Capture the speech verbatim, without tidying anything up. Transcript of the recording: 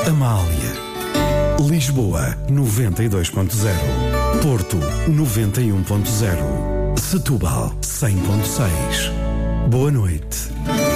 Amália. Lisboa, noventa e dois ponto zero. Porto, noventa e um ponto zero. Setúbal, cem ponto seis. Boa noite.